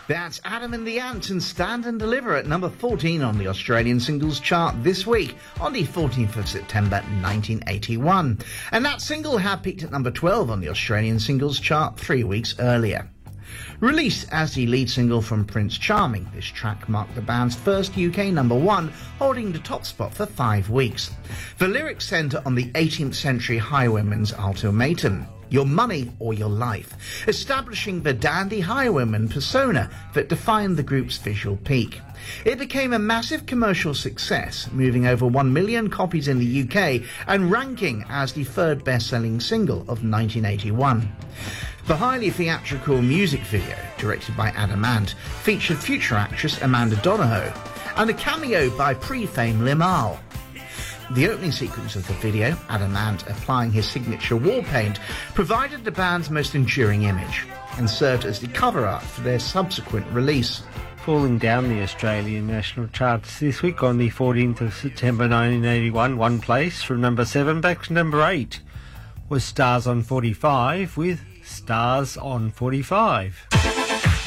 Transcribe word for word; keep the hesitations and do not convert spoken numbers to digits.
That's Adam and the Ants and Stand and Deliver at number fourteen on the Australian singles chart this week on the fourteenth of September nineteen eighty-one. And that single had peaked at number twelve on the Australian singles chart three weeks earlier. Released as the lead single from Prince Charming, this track marked the band's first U K number one, holding the top spot for five weeks. The lyrics centre on the eighteenth century highwayman's ultimatum: your money or your life, establishing the dandy highwayman persona that defined the group's visual peak. It became a massive commercial success, moving over one million copies in the U K and ranking as the third best-selling single of nineteen eighty-one. The highly theatrical music video, directed by Adam Ant, featured future actress Amanda Donohoe and a cameo by pre-fame Limahl. The opening sequence of the video, Adam Ant applying his signature war paint, provided the band's most enduring image and served as the cover art for their subsequent release. Falling down the Australian national charts this week on the fourteenth of September nineteen eighty-one, one place from number seven back to number eight was Stars on forty-five with Stars on forty-five.